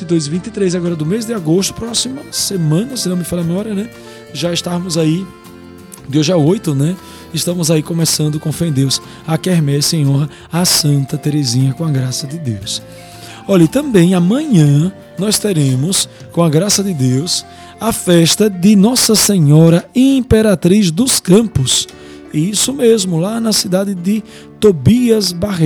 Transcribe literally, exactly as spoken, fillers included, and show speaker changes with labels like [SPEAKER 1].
[SPEAKER 1] e dois, vinte e três agora do mês de agosto, próxima semana, se não me falha a memória, né? Já estarmos aí, de hoje a oito, né? Estamos aí começando com fé em Deus a quermesse em honra a Santa Teresinha, com a graça de Deus. Olha, e também amanhã nós teremos, com a graça de Deus, a festa de Nossa Senhora Imperatriz dos Campos. Isso mesmo, lá na cidade de Tobias Barreto.